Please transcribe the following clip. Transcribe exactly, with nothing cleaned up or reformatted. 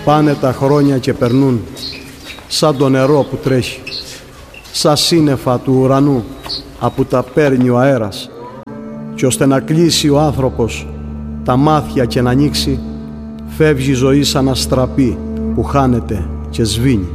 Πάνε τα χρόνια και περνούν, σαν το νερό που τρέχει, σαν σύννεφα του ουρανού, απού τα παίρνει ο αέρας, κι ώστε να κλείσει ο άνθρωπος τα μάτια και να ανοίξει, φεύγει η ζωή σαν αστραπή που χάνεται και σβήνει.